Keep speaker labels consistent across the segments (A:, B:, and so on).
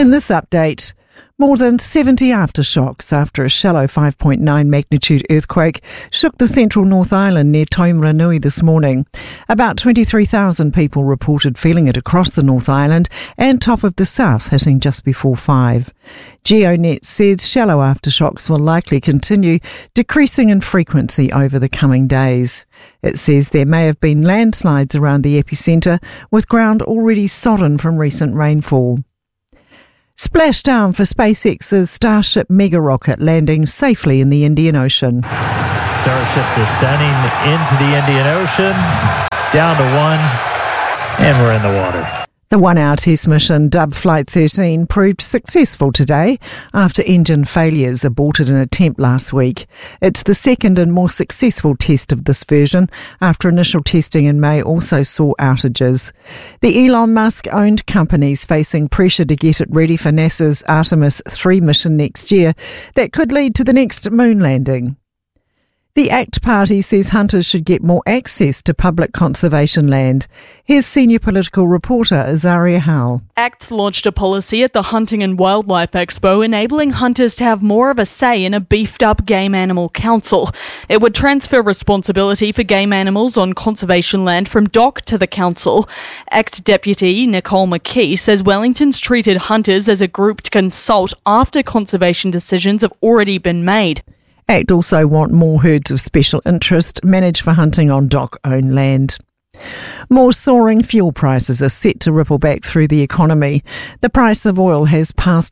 A: In this update, more than 70 aftershocks after a shallow 5.9 magnitude earthquake shook the central North Island near Taumaranui this morning. About 23,000 people reported feeling it across the North Island and top of the south hitting just before 5. GeoNet says shallow aftershocks will likely continue, decreasing in frequency over the coming days. It says there may have been landslides around the epicentre, with ground already sodden from recent rainfall. Splashdown for SpaceX's Starship mega rocket landing safely in the Indian Ocean.
B: Starship descending into the Indian Ocean, down to 1, and we're in the water.
A: The one-hour test mission, dubbed Flight 13, proved successful today after engine failures aborted an attempt last week. It's the second and more successful test of this version, after initial testing in May also saw outages. The Elon Musk-owned company's facing pressure to get it ready for NASA's Artemis 3 mission next year that could lead to the next moon landing. The ACT Party says hunters should get more access to public conservation land. Here's senior political reporter Azaria Howell.
C: ACT launched a policy at the Hunting and Wildlife Expo enabling hunters to have more of a say in a beefed-up game animal council. It would transfer responsibility for game animals on conservation land from DOC to the council. ACT Deputy Nicole McKee says Wellington's treated hunters as a group to consult after conservation decisions have already been made.
A: ACT also want more herds of special interest managed for hunting on DOC-owned land. More soaring fuel prices are set to ripple back through the economy. The price of oil has passed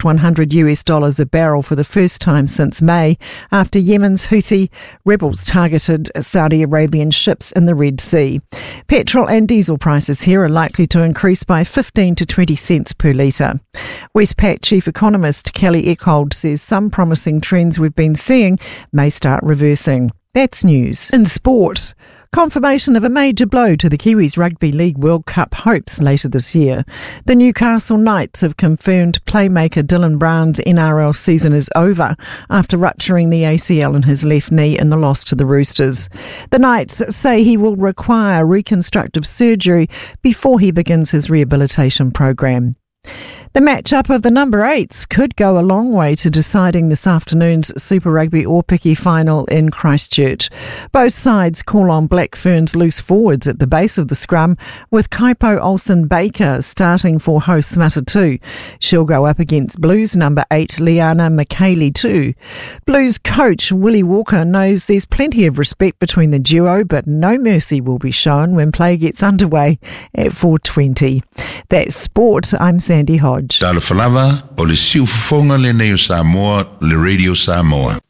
A: $100 a barrel for the first time since May, after Yemen's Houthi rebels targeted Saudi Arabian ships in the Red Sea. Petrol and diesel prices here are likely to increase by 15 to 20 cents per litre. Westpac chief economist Kelly Eckhold says some promising trends we've been seeing may start reversing. That's news. In sport, confirmation of a major blow to the Kiwis Rugby League World Cup hopes later this year. The Newcastle Knights have confirmed playmaker Dylan Brown's NRL season is over after rupturing the ACL in his left knee in the loss to the Roosters. The Knights say he will require reconstructive surgery before he begins his rehabilitation program. The matchup of the number 8s could go a long way to deciding this afternoon's Super Rugby Aupiki final in Christchurch. Both sides call on Black Ferns loose forwards at the base of the scrum, with Kaipo Olsen-Baker starting for hosts Matatu. She'll go up against Blues number 8 Liana McKaylee too. Blues coach Willie Walker knows there's plenty of respect between the duo, but no mercy will be shown when play gets underway at 4:20. That's sport. I'm Sandy Hodge.
D: Tala falava o le siu fonga le neo Samoa, le Radio Samoa.